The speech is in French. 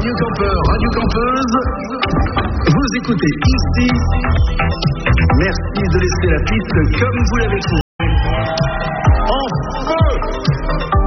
Radio Campeur, Radio Campeuse, vous écoutez ici. Merci de laisser la piste